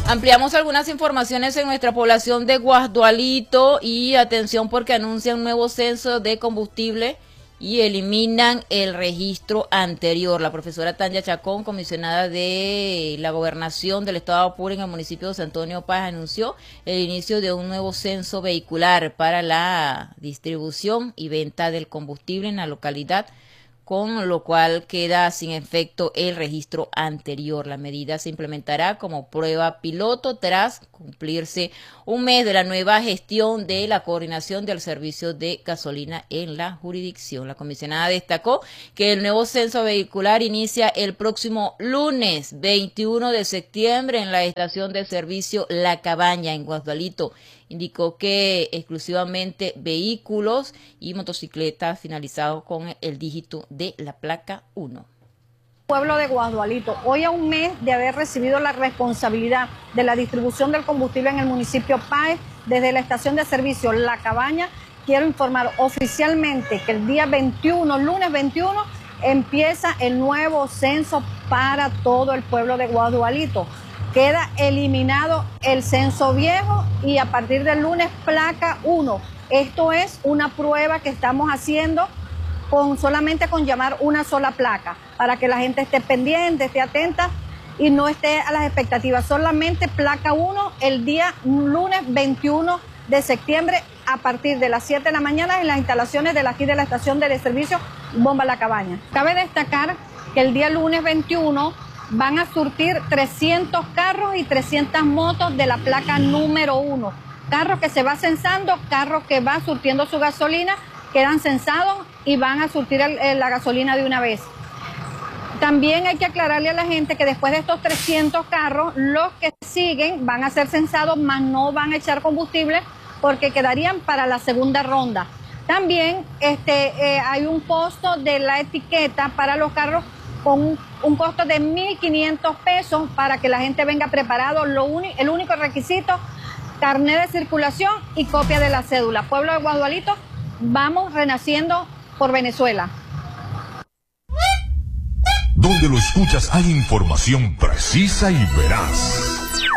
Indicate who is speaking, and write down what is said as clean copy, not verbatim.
Speaker 1: Ampliamos algunas informaciones en nuestra población de Guasdualito y atención porque anuncian un nuevo censo de combustible y eliminan el registro anterior. La profesora Tanya Chacón, comisionada de la Gobernación del Estado Apure en el municipio de San Antonio Paz, anunció el inicio de un nuevo censo vehicular para la distribución y venta del combustible en la localidad, con lo cual queda sin efecto el registro anterior. La medida se implementará como prueba piloto tras cumplirse un mes de la nueva gestión de la coordinación del servicio de gasolina en la jurisdicción. La comisionada destacó que el nuevo censo vehicular inicia el próximo lunes 21 de septiembre en la estación de servicio La Cabaña en Guasdualito. Indicó que exclusivamente vehículos y motocicletas finalizados con el dígito de la placa 1.
Speaker 2: Pueblo de Guasdualito, hoy a un mes de haber recibido la responsabilidad de la distribución del combustible en el municipio Páez, desde la estación de servicio La Cabaña, quiero informar oficialmente que el día 21, lunes 21, empieza el nuevo censo para todo el pueblo de Guasdualito. Queda eliminado el censo viejo y a partir del lunes placa 1. Esto es una prueba que estamos haciendo solamente con llamar una sola placa, para que la gente esté pendiente, esté atenta y no esté a las expectativas. Solamente placa 1 el día lunes 21 de septiembre a partir de las 7 de la mañana en las instalaciones de aquí de la estación de servicio Bomba La Cabaña. Cabe destacar que el día lunes 21 van a surtir 300 carros y 300 motos de la placa número 1. Carros que se va censando, carros que van surtiendo su gasolina, quedan censados y van a surtir la gasolina de una vez. También hay que aclararle a la gente que después de estos 300 carros, los que siguen van a ser censados, mas no van a echar combustible porque quedarían para la segunda ronda. También hay un costo de la etiqueta para los carros con un costo de 1.500 pesos para que la gente venga preparado. El único requisito, carnet de circulación y copia de la cédula. Pueblo de Guasdualito, vamos renaciendo por Venezuela.
Speaker 3: Donde lo escuchas hay información precisa y veraz.